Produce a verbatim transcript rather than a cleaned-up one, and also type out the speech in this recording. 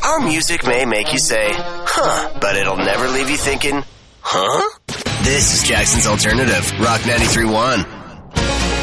Our music may make you say, huh, but it'll never leave you thinking, huh? This is Jackson's Alternative, Rock ninety-three point one.